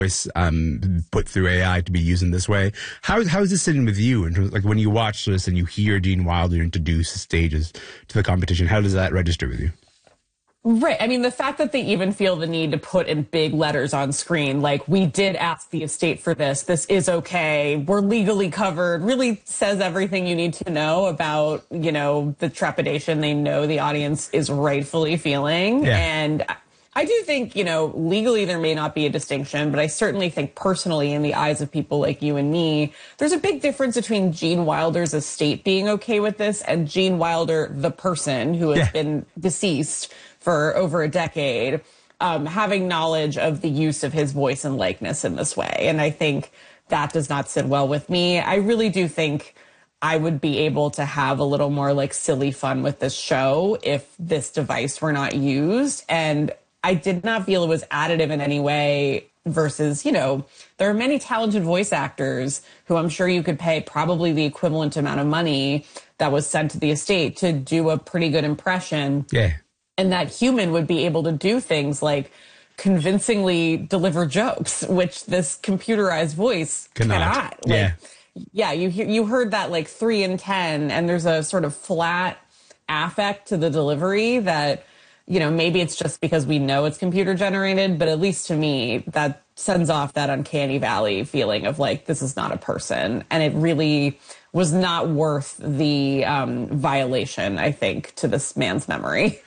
voice put through AI to be used in this way. How is this sitting with you? In terms of, like, when you watch this and you hear Gene Wilder introduce stages to the competition, how does that register with you? Right. I mean, the fact that they even feel the need to put in big letters on screen, like, we did ask the estate for this, this is okay, we're legally covered, really says everything you need to know about, you know, the trepidation they know the audience is rightfully feeling. Yeah. And I do think, you know, legally there may not be a distinction, but I certainly think personally in the eyes of people like you and me, there's a big difference between Gene Wilder's estate being okay with this and Gene Wilder, the person who has been deceased for over a decade, having knowledge of the use of his voice and likeness in this way. And I think that does not sit well with me. I really do think I would be able to have a little more like silly fun with this show if this device were not used. And I did not feel it was additive in any way versus, you know, there are many talented voice actors who I'm sure you could pay probably the equivalent amount of money that was sent to the estate to do a pretty good impression. Yeah. And that human would be able to do things like convincingly deliver jokes, which this computerized voice cannot. Yeah. Like, yeah, you heard that like 3 in 10, and there's a sort of flat affect to the delivery that, you know, maybe it's just because we know it's computer generated, but at least to me, that sends off that uncanny valley feeling of like, this is not a person. And it really was not worth the violation, I think, to this man's memory.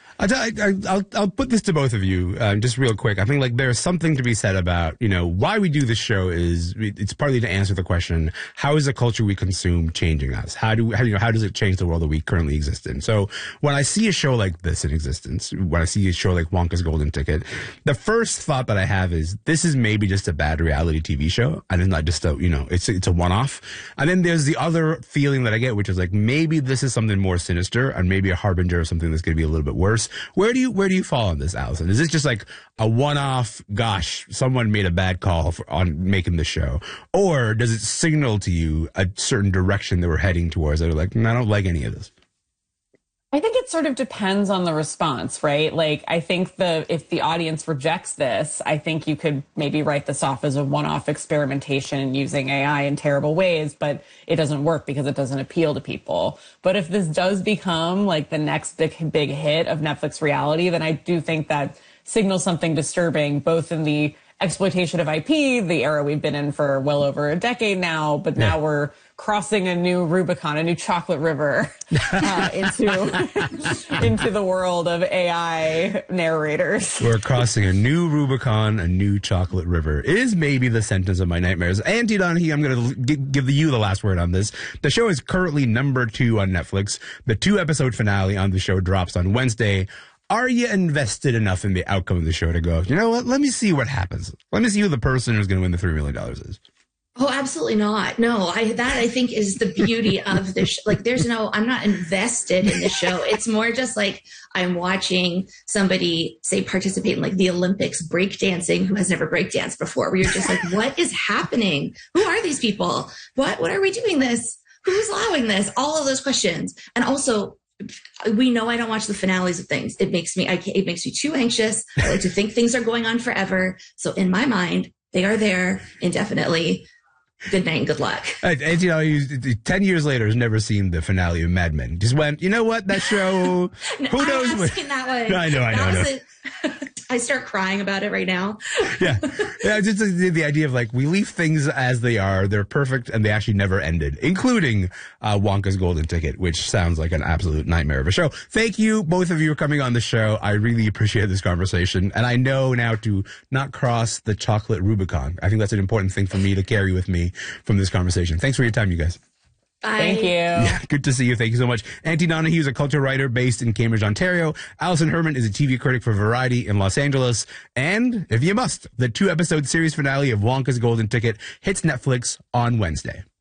I'll put this to both of you, just real quick. I think like there's something to be said about, you know, why we do this show is it's partly to answer the question, how is the culture we consume changing us? How does it change the world that we currently exist in? So when I see a show like this in existence, when I see a show like Wonka's Golden Ticket, the first thought that I have is this is maybe just a bad reality TV show. And it's not just a, you know, it's a one-off. And then there's the other feeling that I get, which is like maybe this is something more sinister and maybe a harbinger of something that's going to be a little bit worse. Where do you fall on this, Allison? Is this just like a one-off, gosh, someone made a bad call on making the show? Or does it signal to you a certain direction that we're heading towards that are like, I don't like any of this? I think it sort of depends on the response, right? Like, I think if the audience rejects this, I think you could maybe write this off as a one-off experimentation using AI in terrible ways, but it doesn't work because it doesn't appeal to people. But if this does become like the next big hit of Netflix reality, then I do think that signals something disturbing, both in the exploitation of IP, the era we've been in for well over a decade now, but now we're crossing a new Rubicon, a new chocolate river into the world of AI narrators. We're crossing a new Rubicon, a new chocolate river is maybe the sentence of my nightmares. Auntie Donahue, I'm going to give you the last word on this. The show is currently #2 on Netflix. The 2-episode finale on the show drops on Wednesday. Are you invested enough in the outcome of the show to go, you know what, let me see what happens. Let me see who the person who's going to win the $3 million is. Oh, absolutely not. No, I think is the beauty of the show. Like, I'm not invested in the show. It's more just like I'm watching somebody, say, participate in like the Olympics breakdancing who has never breakdanced before, where you're just like, what is happening? Who are these people? What are we doing this? Who's allowing this? All of those questions. And also, we know I don't watch the finales of things. It makes me too anxious. I like to think things are going on forever. So in my mind, they are there indefinitely. Good night and good luck. And, you know, 10 years later has never seen the finale of Mad Men. Just went, you know what, that show, no, who knows? I'm not seeing that one. I know. I start crying about it right now. Yeah, just the idea of like, we leave things as they are. They're perfect, and they actually never ended, including Wonka's Golden Ticket, which sounds like an absolute nightmare of a show. Thank you, both of you, for coming on the show. I really appreciate this conversation, and I know now to not cross the chocolate Rubicon. I think that's an important thing for me to carry with me from this conversation. Thanks for your time, you guys. Bye. Thank you. Yeah, good to see you. Thank you so much. Auntie Donahue is a culture writer based in Cambridge, Ontario. Allison Herman is a TV critic for Variety in Los Angeles. And, if you must, the 2-episode series finale of Wonka's Golden Ticket hits Netflix on Wednesday.